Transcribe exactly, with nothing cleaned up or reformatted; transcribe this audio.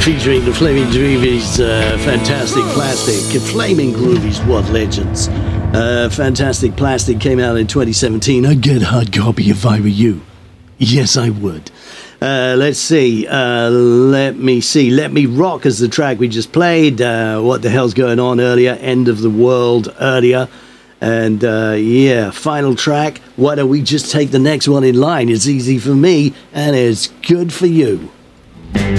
featuring the Flaming Groovies, uh, Fantastic Plastic. Flaming Groovies, what legends. Uh, Fantastic Plastic came out in twenty seventeen. I'd get a hard copy if I were you. Yes, I would. Uh, let's see. Uh, let me see. Let Me Rock is the track we just played. Uh, what the hell's going on earlier? End of the World earlier. And uh, yeah, final track. Why don't we just take the next one in line? It's easy for me and it's good for you.